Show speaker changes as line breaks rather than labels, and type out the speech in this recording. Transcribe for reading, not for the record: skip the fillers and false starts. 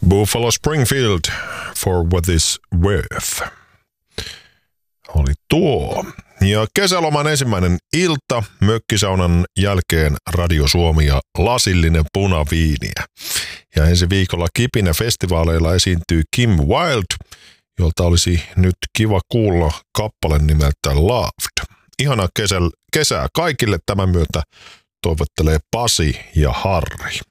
Buffalo Springfield, For What Is Worth. Oli tuo. Ja kesäloman ensimmäinen ilta, mökkisaunan jälkeen Radio Suomi ja lasillinen punaviiniä. Ja ensi viikolla Kipinä-festivaaleilla esiintyy Kim Wilde, jolta olisi nyt kiva kuulla kappale nimeltä Loved. Ihana kesää kaikille, tämän myötä toivottelee Pasi ja Harri.